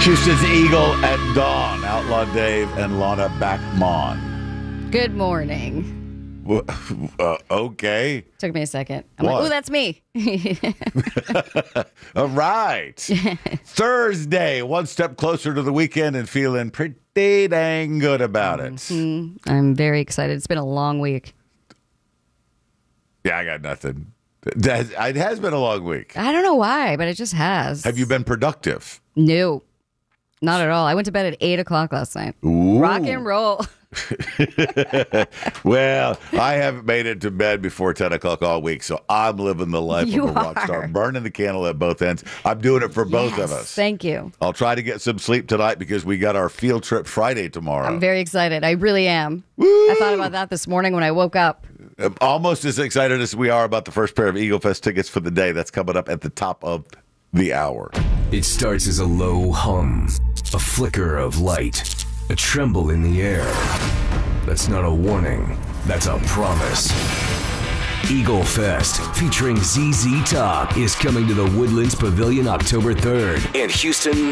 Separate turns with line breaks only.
Houston's Eagle at dawn. Outlaw Dave and Lana Backmon.
Good morning.
Okay.
Took me a second. I'm
What?
like, oh, that's me.
All right. Thursday, one step closer to the weekend and feeling pretty dang good about it.
I'm very excited. It's been a long week.
Yeah, I got nothing. It has been a long week.
I don't know why, but it just has.
Have you been productive?
No, not at all. I went to bed at 8 o'clock last night.
Ooh.
Rock and roll.
Well, I haven't made it to bed before 10 o'clock all week, so I'm living the life
You
of a rock star,
are.
burning the candle at both ends. I'm doing it for both of
Yes,
us.
Thank you.
I'll try to get some sleep tonight because we got our field trip Friday tomorrow.
I'm very excited. I really am. I thought about that this morning when I woke up.
I'm almost as excited as we are about the first pair of Eagle Fest tickets for the day. That's coming up at the top of the hour.
It starts as a low hum, a flicker of light, a tremble in the air. That's not a warning, that's a promise. Eagle Fest featuring ZZ Top is coming to the Woodlands Pavilion October 3rd. And Houston